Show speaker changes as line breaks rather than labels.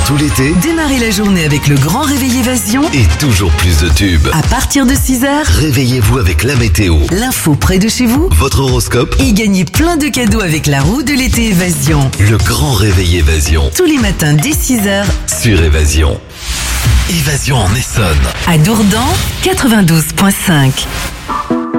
tout l'été,
Démarrez la journée avec le grand réveil Évasion.
et toujours plus de tubes.
À partir de 6h,
Réveillez-vous avec la météo,
l'info près de chez vous.
votre horoscope,
Et gagnez plein de cadeaux avec la roue de l'été Évasion.
le grand réveil Évasion,
Tous les matins dès 6h,
sur Évasion. Évasion en Essonne.
à Dourdan, 92.5.